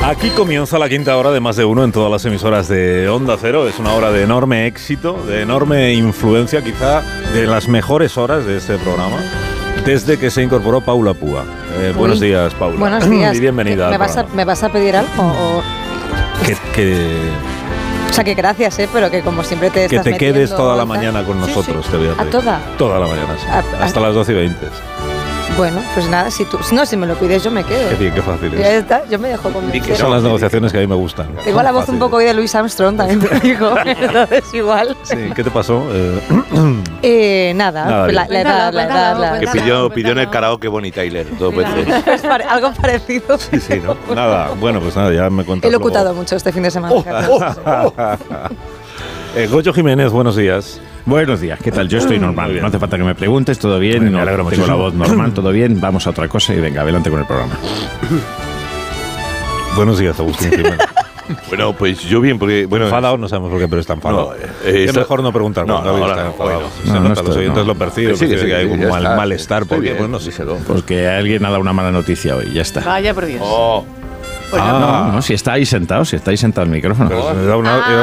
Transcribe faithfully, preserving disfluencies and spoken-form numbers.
Aquí comienza la quinta hora de Más de Uno en todas las emisoras de Onda Cero. Es una hora de enorme éxito, de enorme influencia, quizá de las mejores horas de este programa, desde que se incorporó Paula Púa. Eh, buenos días, Paula. Buenos días. Y bienvenida. ¿Me vas, a, ¿Me vas a pedir algo? O... Que, que, o sea, que gracias, ¿eh? Pero que como siempre te que estás te quedes metiendo, toda la tal. mañana con nosotros, Sí, sí. te voy a pedir. ¿A toda? Toda la mañana, sí. A- Hasta a- las doce y veinte. Bueno, pues nada, si tú... No, si me lo pides yo me quedo. Qué bien, qué fácil Ya es. está, yo me dejo Que convencer. son las negociaciones que a mí me gustan. Tengo la voz Fáciles. un poco hoy de Louis Armstrong, también te digo. Entonces igual. Sí, ¿qué te pasó? Eh, Eh, nada, Nada, la, bien. la edad, la edad, la Que edad. pidió, pidió en el karaoke Bonnie Tyler dos veces. Es pare- algo parecido. sí, sí, ¿no? Nada, bueno, pues nada, ya me cuentas He locutado luego. mucho este fin de semana. Oh, Carlos. oh, oh. Eh, Goyo Jiménez, buenos días. Buenos días, ¿qué tal? Yo estoy Muy normal, bien. no hace falta que me preguntes, todo bien, Me no, alegro tengo la muchísimo. voz normal, todo bien, vamos a otra cosa y venga, adelante con el programa. Buenos días, Agustín Jiménez. Bueno, pues yo bien, porque... bueno Enfadado, no sabemos por qué, pero está enfadado. No, eh, es esto- mejor no preguntar No, cuando no, alguien ahora está no, enfadado. bueno. Se No, nota, no los estoy- oyentes no. lo perciben, Sí, que perciben sí, que hay que un ya mal, está, malestar, estoy porque, bien, bueno, no sé. díselo. Porque alguien ha dado una mala noticia hoy, ya está. Vaya por Dios. Oh, Pues Ah. No, no, si estáis sentados, si estáis sentados al micrófono. Pero se me da una-